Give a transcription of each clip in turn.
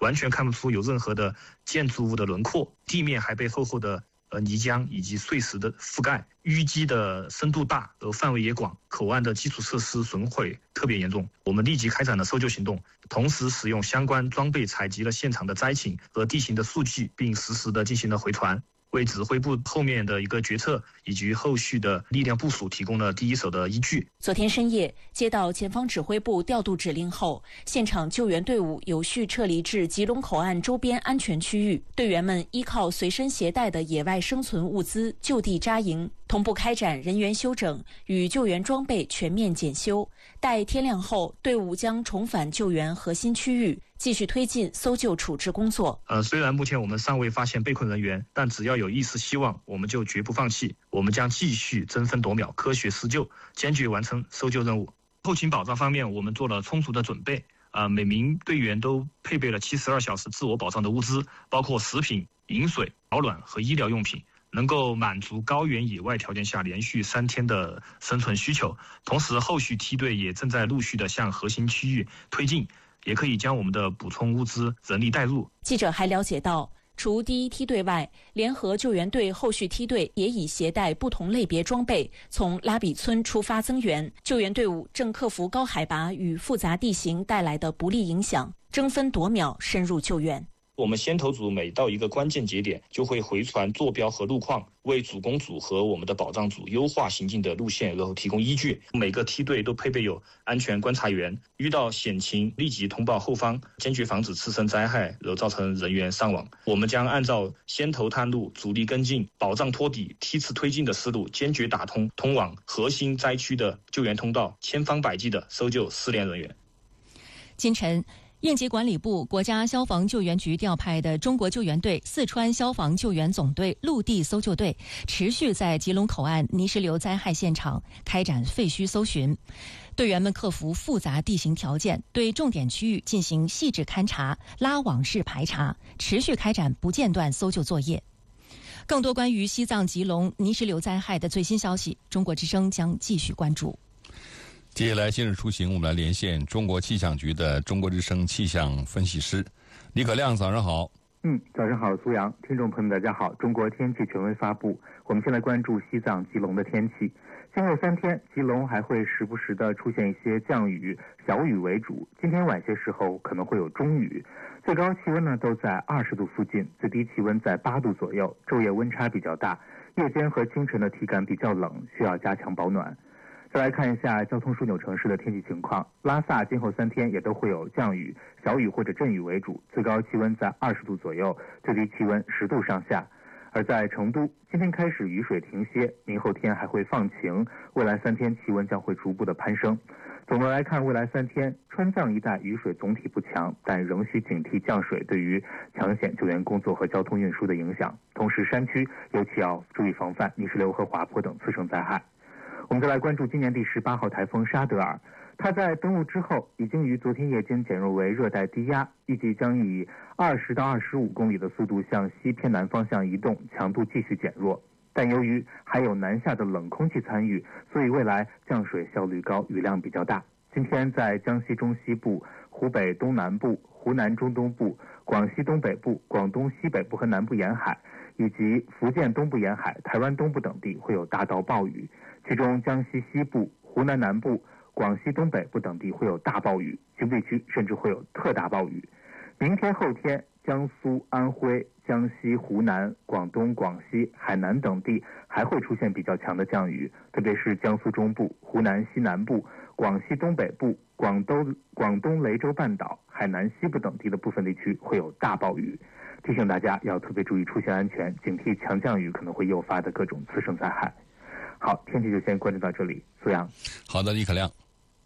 完全看不出有任何的建筑物的轮廓，地面还被厚厚的泥浆以及碎石的覆盖，淤积的深度大，范围也广，口岸的基础设施损毁特别严重。我们立即开展了搜救行动，同时使用相关装备采集了现场的灾情和地形的数据，并实时的进行了回传，为指挥部后面的一个决策以及后续的力量部署提供了第一手的依据。 昨天深夜，接到前方指挥部调度指令后，现场救援队伍有序撤离至吉隆口岸周边安全区域，队员们依靠随身携带的野外生存物资就地扎营，同步开展人员休整与救援装备全面检修。待天亮后，队伍将重返救援核心区域，继续推进搜救处置工作。 虽然目前我们尚未发现被困人员，但只要有一丝希望，我们就绝不放弃。我们将继续争分夺秒、科学施救，坚决完成搜救任务。后勤保障方面，我们做了充足的准备。每名队员都配备了72小时自我保障的物资，包括食品、饮水、保暖和医疗用品，能够满足高原野外条件下连续3天的生存需求。同时，后续梯队也正在陆续的向核心区域推进，也可以将我们的补充物资人力带入。 记者还了解到，除第一梯队外，联合救援队后续梯队也已携带不同类别装备从拉比村出发增援。救援队伍正克服高海拔与复杂地形带来的不利影响，争分夺秒深入救援。 我们先头组每到一个关键节点，就会回传坐标和路况，为主攻组和我们的保障组优化行进的路线，然后提供依据。每个梯队都配备有安全观察员，遇到险情立即通报后方，坚决防止次生灾害，然后造成人员伤亡。我们将按照先头探路、主力跟进、保障托底、梯次推进的思路，坚决打通通往核心灾区的救援通道，千方百计地搜救失联人员。 今晨，应急管理部、国家消防救援局调派的中国救援队、四川消防救援总队陆地搜救队持续在吉隆口岸泥石流灾害现场开展废墟搜寻。队员们克服复杂地形条件，对重点区域进行细致勘察、拉网式排查，持续开展不间断搜救作业。更多关于西藏吉隆泥石流灾害的最新消息，中国之声将继续关注。 接下来今日出行，我们来连线中国气象局的中国之声气象分析师李可亮，早上好。 早上好，苏阳，听众朋友们大家好。中国天气权威发布，我们先来关注西藏吉隆的天气。今后3天，吉隆还会时不时的出现一些降雨，小雨为主。今天晚些时候可能会有中雨，最高气温呢都在20度附近，最低气温在8度左右，昼夜温差比较大，夜间和清晨的体感比较冷，需要加强保暖。再来看一下交通枢纽城市的天气情况。拉萨今后3天也都会有降雨，小雨或者阵雨为主，最高气温在20度左右，最低气温10度上下。而在成都，今天开始雨水停歇，明后天还会放晴，未来3天气温将会逐步的攀升。总的来看，未来3天川藏一带雨水总体不强，但仍需警惕降水对于抢险救援工作和交通运输的影响。同时，山区尤其要注意防范泥石流和滑坡等次生灾害。我们再来关注今年第18号台风沙德尔，它在登陆之后已经于昨天夜间减弱为热带低压，预计将以20到25公里的速度向西偏南方向移动，强度继续减弱。但由于还有南下的冷空气参与，所以未来降水效率高，雨量比较大。今天在江西中西部、湖北东南部、湖南中东部、广西东北部、广东西北部和南部沿海，以及福建东部沿海、台湾东部等地会有大到暴雨，其中江西西部、湖南南部、广西东北部等地会有大暴雨，局部地区甚至会有特大暴雨。明天后天，江苏、安徽、江西、湖南、广东、广西、海南等地还会出现比较强的降雨，特别是江苏中部、湖南西南部、广西东北部、广东雷州半岛、海南西部等地的部分地区会有大暴雨。提醒大家要特别注意出行安全，警惕强降雨可能会诱发的各种次生灾害。好，天气就先关注到这里。苏阳， 好的，李可亮。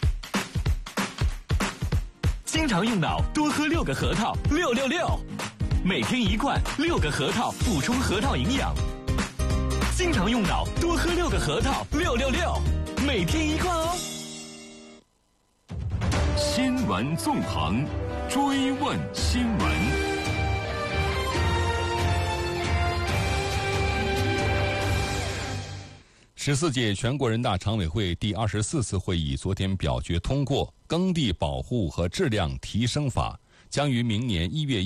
经常用脑，多喝6个核桃，666，每天1罐，6个核桃补充核桃营养。经常用脑，多喝6个核桃，666，每天1罐哦。 新闻纵横，追问新闻。 14届全国人大常委会第24次会议昨天表决通过《耕地保护和质量提升法》，将于明年1月